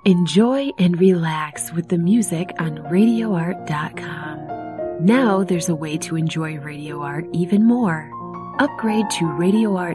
Enjoy and relax with the music on RadioArt.com. Now there's a way to enjoy Radio Art even more. Upgrade to Radio Art